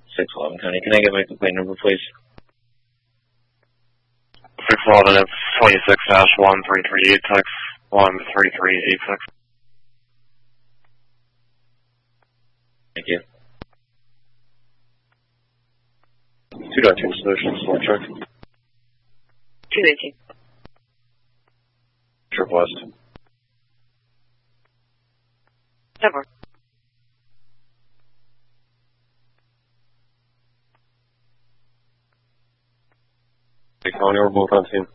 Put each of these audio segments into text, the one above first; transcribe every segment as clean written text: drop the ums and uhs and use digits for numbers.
611 County. Can I get my complaint number, please? 611, it's 26-13386, 13386. Thank you. 2.2 Solutions, Smart Truck. 219. Trip West. Number. Hey, County, we're both on scene.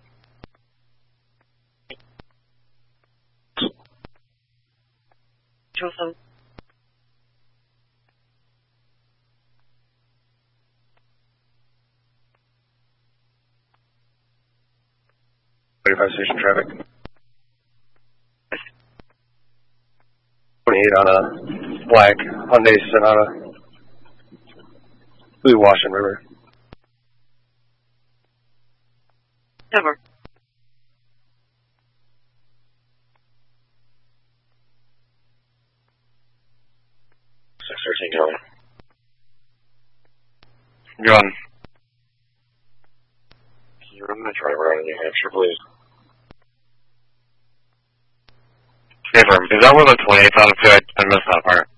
Joseph. Station traffic. 28 on a black Hyundai Sonata. Blue Washington River. Number. County. John. Can you run the driver out of New Hampshire, please? Confirm. Is that where the 28th out of 2? I missed that part.